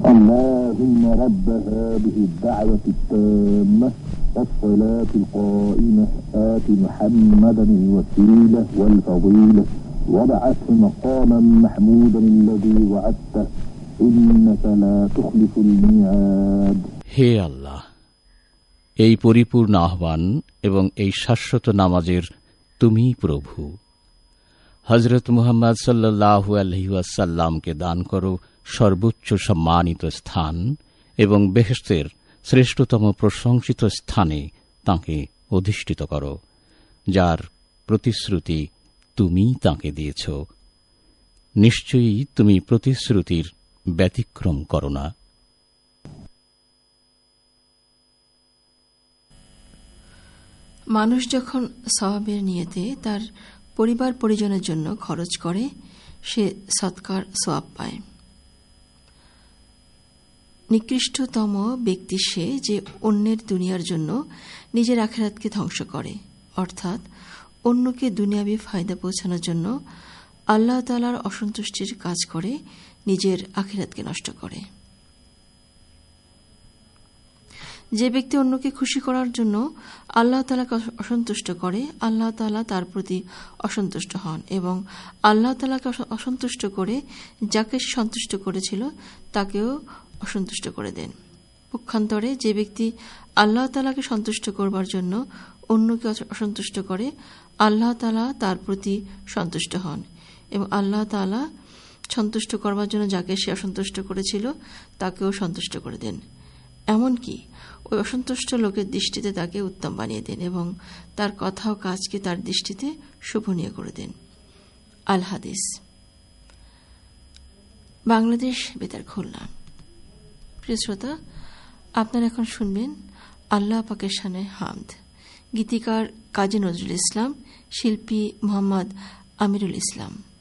اللهم رب هذه الدعوة التامة والصلاة القائمة آت محمدا الوسيلة والفضيلة وابعثه مقاما محمودا الذي وعدته إنك لا تخلف الميعاد. হে আল্লাহ, এই পরিপূর্ণ আহ্বান এবং এই শাশ্বত নামাজের তুমি প্রভু। হযরত মুহাম্মদ সাল্লাল্লাহু আলাইহি ওয়াসাল্লামকে দান করো সর্বোচ্চ সম্মানিত স্থান এবং বেহেশতের শ্রেষ্ঠতম প্রশংসিত স্থানে তাঁকে অধিষ্ঠিত করো, যার প্রতিশ্রুতি তুমি তাঁকে দিয়েছ। নিশ্চয়ই তুমি প্রতিশ্রুতির ব্যতিক্রম করো না। মানুষ যখন সওয়াবের নিয়তে তার পরিবার পরিজনের জন্য খরচ করে, সে সৎকার সওয়াব পায়। নিকৃষ্টতম ব্যক্তি সে যে অন্যের দুনিয়ার জন্য নিজের আখিরাতকে ধ্বংস করে, অর্থাৎ অন্যকে দুনিয়াবি ফায়দা পৌঁছানোর জন্য আল্লাহ তাআলার অসন্তুষ্টির কাজ করে নিজের আখিরাতকে নষ্ট করে। যে ব্যক্তি অন্যকে খুশি করার জন্য আল্লাহ তাআলাকে অসন্তুষ্ট করে, আল্লাহ তাআলা তার প্রতি অসন্তুষ্ট হন এবং আল্লাহ তাআলাকে অসন্তুষ্ট করে যাকে সন্তুষ্ট করেছিল তাকেও অসন্তুষ্ট করে দেন। পক্ষান্তরে যে ব্যক্তি আল্লাহ তাআলাকে সন্তুষ্ট করবার জন্য অন্যকে অসন্তুষ্ট করে, আল্লাহ তাআলা তার প্রতি সন্তুষ্ট হন এবং আল্লাহ তাআলা সন্তুষ্ট করবার জন্য যাকে সে অসন্তুষ্ট করেছিল তাকেও সন্তুষ্ট করে দেন। এমনকি ওই অসন্তুষ্ট লোকের দৃষ্টিতে তাকে উত্তম বানিয়ে দেন এবং তার কথা ও কাজকে তার দৃষ্টিতে শোভনীয় করে দেন। আল হাদিস। বাংলাদেশ বেতার, খুলনা। প্রিয় শ্রোতা, আপনারা এখন শুনবেন আল্লাহ পাকের শানে হামদ। গীতিকার কাজী নজরুল ইসলাম, শিল্পী মোহাম্মদ আমিরুল ইসলাম।